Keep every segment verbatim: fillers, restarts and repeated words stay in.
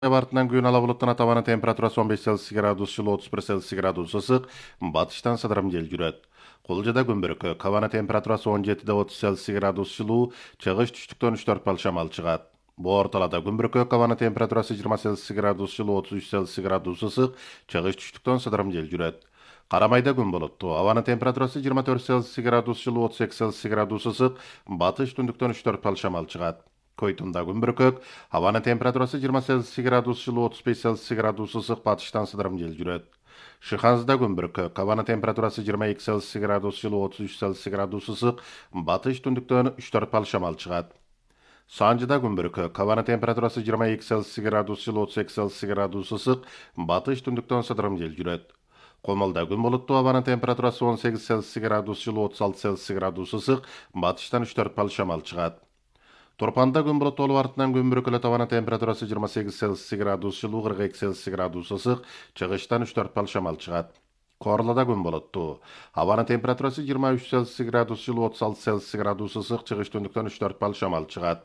Бартынан күн ала булуттан атабаны температурасы он беш Цельсий градус жылы отуз бир Цельсий градус ысык, батыштан сыдырым жел жүрөт. Кулжада күнбүркө, кабана температурасы он жети отуз Цельсий градус жылуу, чыгыш түштүктөн үч төрт балл шамал чыгат. Бу орталада күнбүркө, кабана температурасы жыйырма Цельсий градус жылуу, отуз үч Цельсий градус ысык, чыгыш түштүктөн сыдырым жел жүрөт. Карамайда күн болутту. Абанын температурасы жыйырма төрт Цельсий градус жылуу, отуз эки Цельсий градус ысык, батыш түндүктөн үч төрт балл шамал чыгат. Койтумда күн бүркөк, абанын температурасы жыйырма Цельсий градус жылуу, отуз беш Цельсий градус ысык, батыштан сыдырым жел жүрөт. Шыханзда күн бүркөк, абанын температурасы жыйырма эки Цельсий градус жылуу, отуз үч Цельсий градус ысык, батыш түндүктөн үч төрт балл шамал чыгат. Санжыда күн бүркөк, абанын температурасы жыйырма эки Цельсий градус жылуу, отуз эки Цельсий градус ысык, батыш түндүктөн сыдырым жел жүрөт. Комолда күн болуттуу, абанын температурасы он сегиз Цельсий градус жылуу, отуз алты Цельсий градус ысык, батыштан үч төрт балл шамал чыгат. Турпанда күн болот болуп артынан күн бүркүлө табана температурасы жыйырма сегиз Цельсий градус жылуу, кырк эки Цельсий градус ысык, чыгыштан үч төрт балл шамал чыгат. Корлада күн болотту. Абанын температурасы жыйырма үч Цельсий градус жылуу, отуз алты Цельсий градус ысык, чыгыш түндүктөн үч төрт балл шамал чыгат.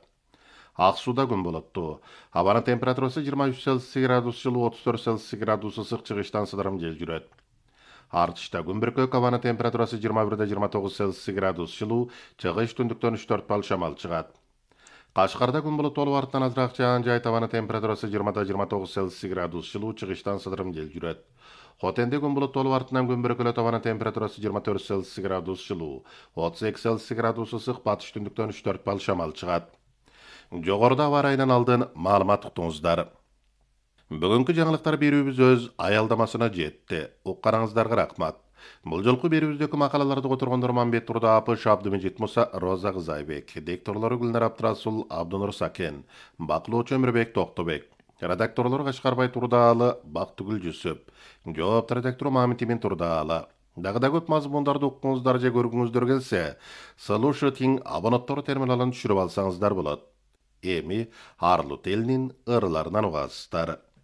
Ак сууда күн болотту. Абанын температурасы жыйырма үч Цельсий градус жылуу, отуз төрт Цельсий градус ысык, чыгыштан сыдырым жел жүрөт. Артышта күн бүркөк, абанын температурасы жыйырма бир жыйырма тогуз Цельсий градус жылуу, чыгыш түндүктөн үч төрт балл шамал чыгат. Кашкарда күн болот болуп артынан азыраак жаан жай, табаны температурасы жыйырма жыйырма тогуз Цельсий градус жылуу, чыгыштан сыдырым жел жүрөт. Хотенде күн болот болуп артынан күн бүркүлө, табаны температурасы жыйырма төрт Цельсий градус жылуу, отуз эки Цельсий градус ысык, батыш түндүктөн үч төрт балл шамал чыгат. Жогоруда аба ырайынан алдын маалымат уктуңуздар. Бүгүнкү жаңылыктар берүүбүз өз аялдамасына жетти. Укканыңыздарга рахмат. Бул жолку берүүбүздөгү макалаларды которгондор Мамбет Турдаапыш, Абдымежит Муса, Роза Кызайбек, дикторлору Гүлнар Абдрасул, Абдынур Сакен, бакылоочу Өмүрбек Токтобек, редакторлору Кашкарбай Турдаалы, Бактыгүл Жүсүп, жоопту редактору Мамит Имин Турдаалы. Дагы да көп мазмундарды уккуңуздар же көргүңүздөр келсе, слушатин абонаттар терминалын түшүрүп алсаңыздар болот. Эми арлы телинин ырларынан угасыздар.